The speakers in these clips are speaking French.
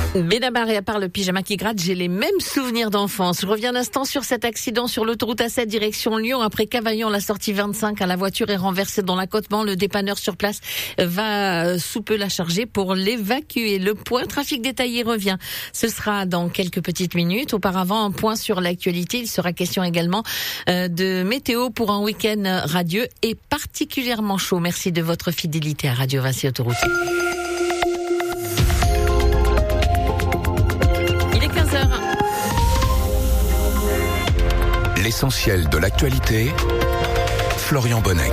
Benabar, et à part le pyjama qui gratte, j'ai les mêmes souvenirs d'enfance. Je reviens un instant sur cet accident sur l'autoroute A7 direction Lyon. Après Cavaillon, la sortie 25, la voiture est renversée dans l'accotement. Le dépanneur sur place va sous peu la charger pour l'évacuer. Le point trafic détaillé revient. Ce sera dans quelques petites minutes. Auparavant, un point sur l'actualité. Il sera question également de météo pour un week-end radieux et particulièrement chaud. Merci de votre fidélité à Radio Vinci Autoroute. L'essentiel de l'actualité, Florian Bonnec.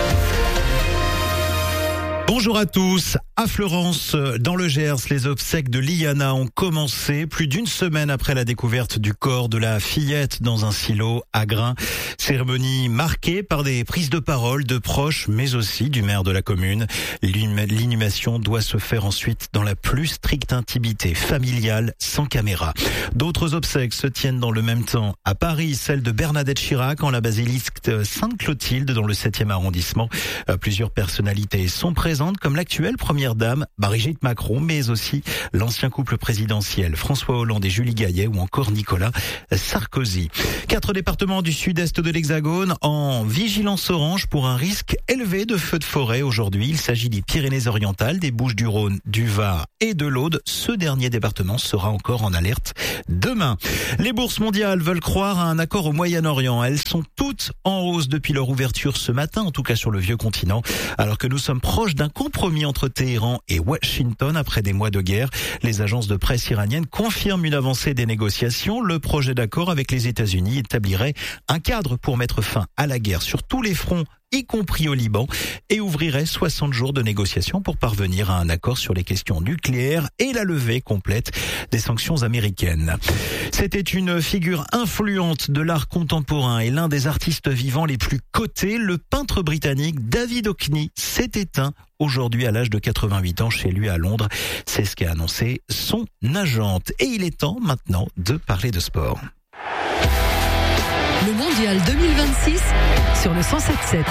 Bonjour à tous. À Fleurance, dans le Gers, les obsèques de Liana ont commencé plus d'une semaine après la découverte du corps de la fillette dans un silo à Grain. Cérémonie marquée par des prises de parole de proches, mais aussi du maire de la commune. L'inhumation doit se faire ensuite dans la plus stricte intimité familiale, sans caméra. D'autres obsèques se tiennent dans le même temps. À Paris, celle de Bernadette Chirac en la basilique Sainte-Clotilde dans le 7e arrondissement. Plusieurs personnalités sont présentes, comme l'actuelle première dame Brigitte Macron, mais aussi l'ancien couple présidentiel François Hollande et Julie Gaillet, ou encore Nicolas Sarkozy. 4 départements du sud-est de l'Hexagone en vigilance orange pour un risque élevé de feux de forêt aujourd'hui. Il s'agit des Pyrénées-Orientales, des Bouches-du-Rhône, du Var et de l'Aude. Ce dernier département sera encore en alerte demain. Les bourses mondiales veulent croire à un accord au Moyen-Orient. Elles sont toutes en hausse depuis leur ouverture ce matin, en tout cas sur le vieux continent, alors que nous sommes proches d'un compromis entre Téhéran et Washington après des mois de guerre. Les agences de presse iraniennes confirment une avancée des négociations. Le projet d'accord avec les États-Unis établirait un cadre pour mettre fin à la guerre sur tous les fronts, y compris au Liban, et ouvrirait 60 jours de négociations pour parvenir à un accord sur les questions nucléaires et la levée complète des sanctions américaines. C'était une figure influente de l'art contemporain et l'un des artistes vivants les plus cotés. Le peintre britannique David Hockney s'est éteint aujourd'hui à l'âge de 88 ans chez lui à Londres. C'est ce qu'a annoncé son agente. Et il est temps maintenant de parler de sport. Le Mondial 2026 sur le 107.7.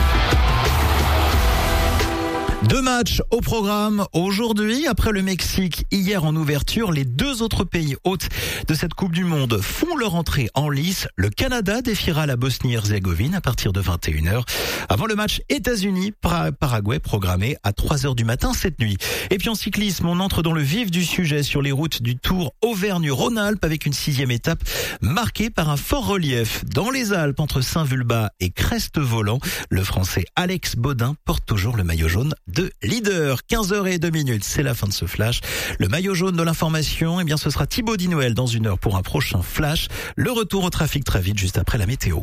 2 matchs au programme aujourd'hui. Après le Mexique, hier en ouverture, les 2 autres pays hôtes de cette Coupe du Monde font leur entrée en lice. Le Canada défiera la Bosnie-Herzégovine à partir de 21h. Avant le match États-Unis-Paraguay programmé à 3h du matin cette nuit. Et puis en cyclisme, on entre dans le vif du sujet sur les routes du Tour Auvergne-Rhône-Alpes avec une 6e étape marquée par un fort relief. Dans les Alpes, entre Saint-Vulbas et Crest-Voland, le Français Alex Baudin porte toujours le maillot jaune de leader. 15h02, c'est la fin de ce flash. Le maillot jaune de l'information, eh bien ce sera Thibaut Dinouel dans 1 heure pour un prochain flash. Le retour au trafic très vite, juste après la météo.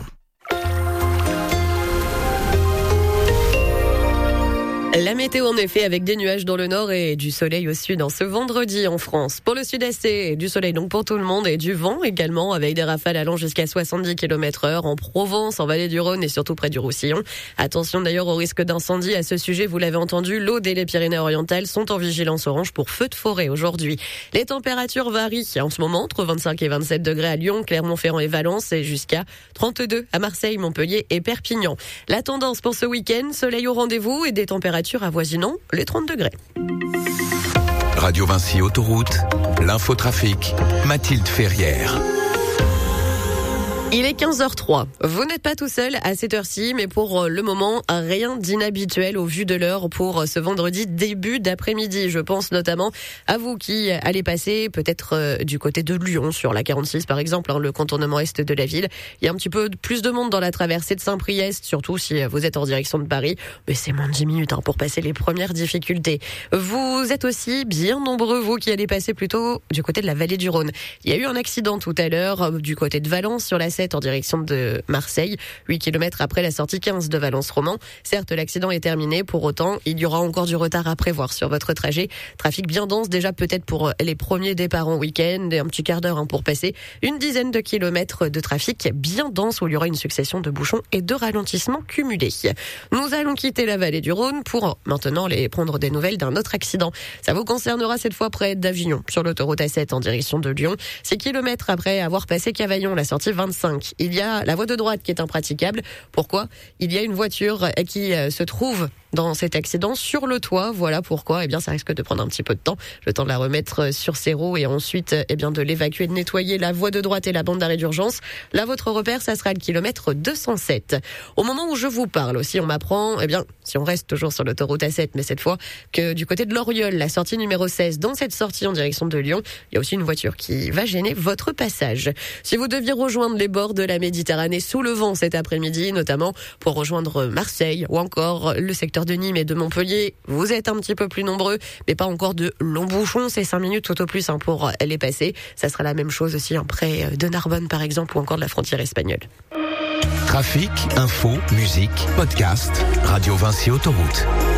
La météo en effet avec des nuages dans le nord et du soleil au sud en ce vendredi en France. Pour le sud-est, c'est du soleil donc pour tout le monde et du vent également avec des rafales allant jusqu'à 70 km/h en Provence, en vallée du Rhône et surtout près du Roussillon. Attention d'ailleurs au risque d'incendie. À ce sujet, vous l'avez entendu, l'Aude et les Pyrénées-Orientales sont en vigilance orange pour feux de forêt aujourd'hui. Les températures varient en ce moment entre 25 et 27 degrés à Lyon, Clermont-Ferrand et Valence et jusqu'à 32 à Marseille, Montpellier et Perpignan. La tendance pour ce week-end, soleil au rendez-vous et des températures avoisinant les 30 degrés. Radio Vinci Autoroute, l'infotrafic, Mathilde Ferrière. Il est 15h03. Vous n'êtes pas tout seul à cette heure-ci, mais pour le moment, rien d'inhabituel au vu de l'heure pour ce vendredi début d'après-midi. Je pense notamment à vous qui allez passer peut-être du côté de Lyon, sur la 46 par exemple, le contournement est de la ville. Il y a un petit peu plus de monde dans la traversée de Saint-Priest, surtout si vous êtes en direction de Paris. Mais c'est moins de 10 minutes pour passer les premières difficultés. Vous êtes aussi bien nombreux, vous qui allez passer plutôt du côté de la vallée du Rhône. Il y a eu un accident tout à l'heure du côté de Valence sur la 7 en direction de Marseille, 8 km après la sortie 15 de Valence-Roman. Certes, l'accident est terminé, pour autant, il y aura encore du retard à prévoir sur votre trajet. Trafic bien dense déjà peut-être pour les premiers départs en week-end, et un petit quart d'heure pour passer une dizaine de kilomètres de trafic bien dense où il y aura une succession de bouchons et de ralentissements cumulés. Nous allons quitter la vallée du Rhône pour maintenant les prendre des nouvelles d'un autre accident. Ça vous concernera cette fois près d'Avignon, sur l'autoroute A7 en direction de Lyon. 6 km après avoir passé Cavaillon, la sortie 25. Il y a la voie de droite qui est impraticable. Pourquoi ? Il y a une voiture qui se trouve dans cet accident sur le toit. Voilà pourquoi, ça risque de prendre un petit peu de temps, le temps de la remettre sur ses roues et ensuite, de l'évacuer, de nettoyer la voie de droite et la bande d'arrêt d'urgence. Là, votre repère, ça sera le kilomètre 207. Au moment où je vous parle aussi, on m'apprend, si on reste toujours sur l'autoroute A7, mais cette fois que du côté de l'Oriol, la sortie numéro 16, dans cette sortie en direction de Lyon, il y a aussi une voiture qui va gêner votre passage. Si vous deviez rejoindre les bords de la Méditerranée sous le vent cet après-midi, notamment pour rejoindre Marseille ou encore le secteur de Nîmes et de Montpellier, vous êtes un petit peu plus nombreux, mais pas encore de longs bouchons, c'est 5 minutes tout au plus pour les passer. Ça sera la même chose aussi près de Narbonne par exemple ou encore de la frontière espagnole. Trafic, info, musique, podcast, Radio Vinci Autoroute.